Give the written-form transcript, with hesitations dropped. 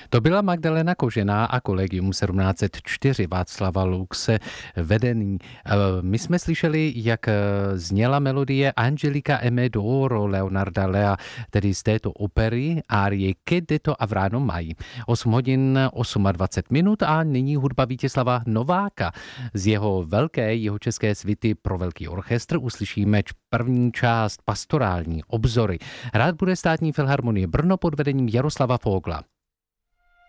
To byla Magdalena Kožená a Kolegium 1704 Václava Luxe vedený. My jsme slyšeli, jak zněla melodie Angelica e d'oro Leonarda Lea, tedy z této opery árie Che detto avranno mai. 8 hodin 28 minut a nyní hudba Vítězslava Nováka. Z jeho velké jihočeské svity pro velký orchestr uslyšíme první část pastorální obzory. Hrát bude Státní filharmonie Brno pod vedením Jaroslava Fogla.